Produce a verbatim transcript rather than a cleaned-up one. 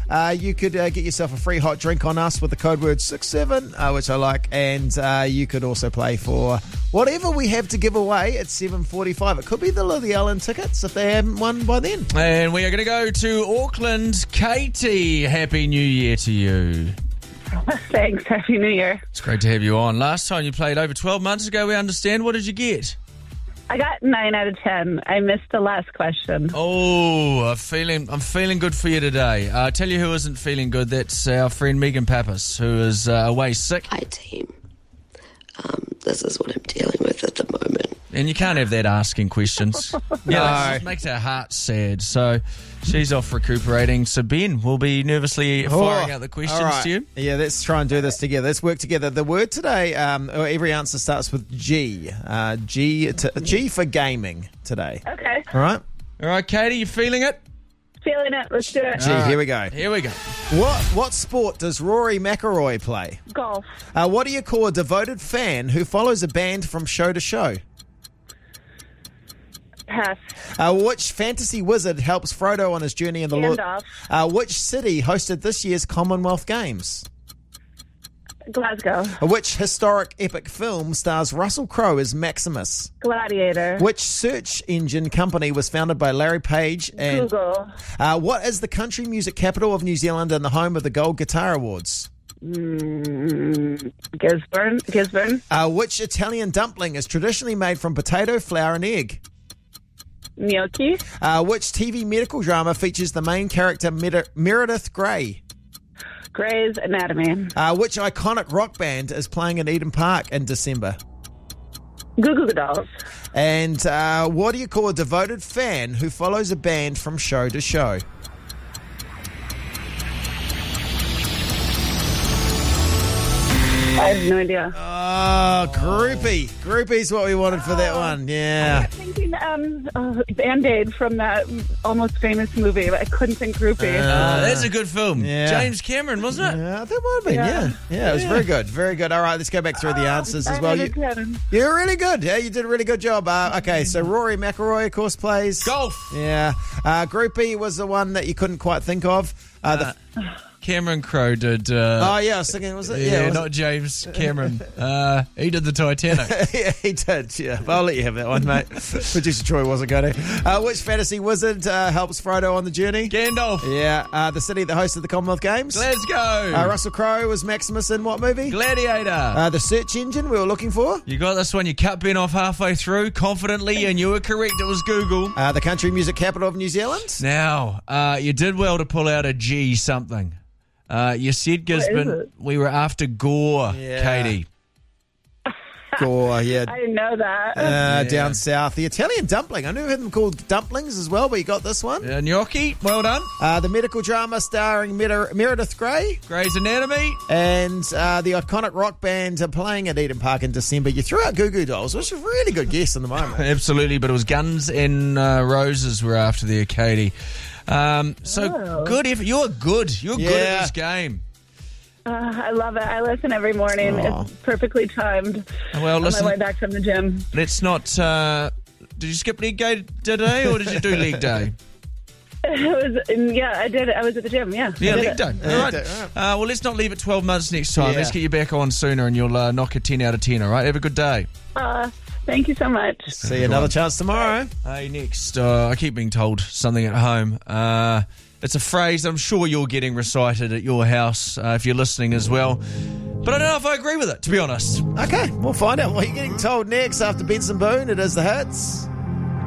uh, you could uh, get yourself a free hot drink on us with the code word six seven, uh, which I like. And uh, you could also play for whatever we have to give away at seven forty-five. It could be the Lily Allen tickets if they haven't won by then. And we are going to go to Auckland. Katie, Happy New Year to you. Thanks. Happy New Year. It's great to have you on. Last time you played over twelve months ago, we understand. What did you get? I got nine out of ten. I missed the last question. Oh, I'm feeling, I'm feeling good for you today. Uh, I tell you who isn't feeling good. That's our friend Megan Pappas, who is uh, away sick. Hi, team. Um, this is what I'm dealing with at the moment. And you can't have that asking questions. Yeah, it makes our heart sad. So she's off recuperating. So Ben will be nervously firing Oh, out the questions all right. to you. Yeah, let's try and do this together. Let's work together. The word today, um, or every answer starts with G. Uh, G, to, G for gaming today. Okay. All right? All right, Katie, you feeling it? Feeling it. Let's do it. G, All right. here we go. Here we go. What what sport does Rory McIlroy play? Golf. Uh, what do you call a devoted fan who follows a band from show to show? Pass. Uh, which fantasy wizard helps Frodo on his journey in the Lord? Gandalf. Uh, which city hosted this year's Commonwealth Games? Glasgow. Uh, which historic epic film stars Russell Crowe as Maximus? Gladiator. Which search engine company was founded by Larry Page? And Google. uh, what is the country music capital of New Zealand and the home of the Gold Guitar Awards? Mm, Gisborne. Gisborne. Uh, which Italian dumpling is traditionally made from potato, flour, and egg? Gnocchi. Uh, which T V medical drama features the main character Mer- Meredith Grey? Grey's Anatomy. Uh, which iconic rock band is playing in Eden Park in December? Goo Goo Dolls. And uh, what do you call a devoted fan who follows a band from show to show? I have no idea. Oh, groupie. Groupie's what we wanted for that one. Yeah. I'm thinking um, uh, Band-Aid from that almost famous movie, but I couldn't think groupie. Uh, that's a good film. yeah. James Cameron, wasn't it? Yeah, that might have been, yeah. Yeah. Yeah, it was very good. Very good. All right, let's go back through the answers as well. You, you're really good. Yeah, you did a really good job. Uh, okay, so Rory McIlroy, of course, plays Golf. Yeah. Uh, groupie was the one that you couldn't quite think of. Uh, the, Cameron Crowe did. Uh, oh, yeah, I was thinking, was it? yeah, Yeah, was not James Cameron. Uh, he did the Titanic. it? yeah, he did. Yeah, but I'll let you have that one, mate. Producer Troy wasn't going to. Uh, which fantasy wizard uh, helps Frodo on the journey? Gandalf. Yeah. Uh, the city that hosted the Commonwealth Games? Glasgow. Uh, Russell Crowe was Maximus in what movie? Gladiator. Uh, the search engine we were looking for? You got this one. You cut Ben off halfway through confidently, and you were correct. It was Google. Uh, the country music capital of New Zealand? Now, uh, you did well to pull out a G something. Uh, you said Gisborne. it? We were after Gore, Yeah. Katie. Gore, yeah. I didn't know that. Uh, Down south. The Italian dumpling. I knew we had them called dumplings as well, but you got this one. Uh, gnocchi, well done. Uh, the medical drama starring Mer- Meredith Grey. Grey's Anatomy. And uh, the iconic rock band are playing at Eden Park in December. You threw out Goo Goo Dolls, which is a really good guess in the moment. Absolutely, but it was Guns and uh, Roses were after there, Katie. Um, so Oh. good effort. You're good. You're good Yeah. at this game. Uh, I love it. I listen every morning. Aw. It's perfectly timed. Well, On listen, my way back from the gym. let's not... Uh, did you skip leg day today, or did you do leg day? It was, yeah, I did it. I was at the gym, yeah. Yeah, I did leg it. day. All right. Leg day, all right. Uh, well, let's not leave it twelve months next time. Yeah. Let's get you back on sooner, and you'll uh, knock a ten out of ten, all right? Have a good day. Uh, thank you so much. See you another chance tomorrow. Hey, next, uh, I keep being told something at home. Uh, it's a phrase I'm sure you're getting recited at your house uh, if you're listening as well. But I don't know if I agree with it, to be honest. Okay, we'll find out what you're getting told next after Benson Boone. It is the Hits.